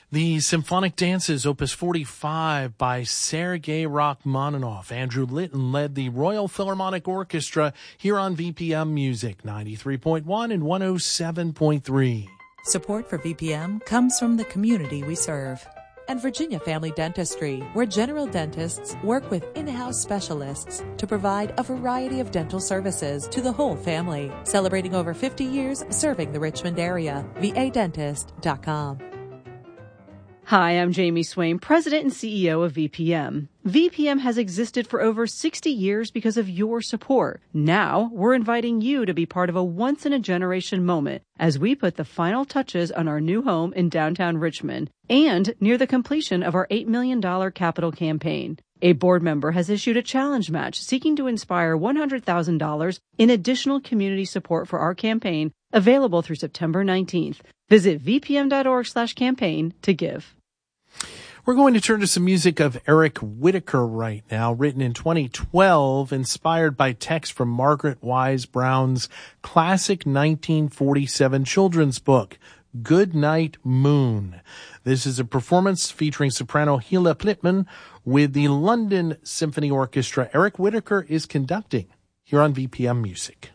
The Symphonic Dances, Opus 45 by Sergei Rachmaninoff. Andrew Litton led the Royal Philharmonic Orchestra here on VPM Music 93.1 and 107.3. Support for VPM comes from the community we serve. And Virginia Family Dentistry, where general dentists work with in-house specialists to provide a variety of dental services to the whole family. Celebrating over 50 years serving the Richmond area. VADentist.com. Hi, I'm Jamie Swain, President and CEO of VPM. VPM has existed for over 60 years because of your support. Now, we're inviting you to be part of a once-in-a-generation moment as we put the final touches on our new home in downtown Richmond and near the completion of our $8 million capital campaign. A board member has issued a challenge match seeking to inspire $100,000 in additional community support for our campaign, available through September 19th. Visit vpm.org/campaign to give. We're going to turn to some music of Eric Whitacre right now, written in 2012, inspired by text from Margaret Wise Brown's classic 1947 children's book, Good Night Moon. This is a performance featuring soprano Hila Plitman with the London Symphony Orchestra. Eric Whitacre is conducting here on VPM Music.